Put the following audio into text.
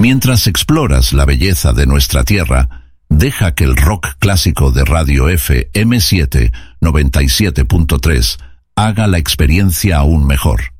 Mientras exploras la belleza de nuestra tierra, deja que el rock clásico de Radio FM7 97.3 haga la experiencia aún mejor.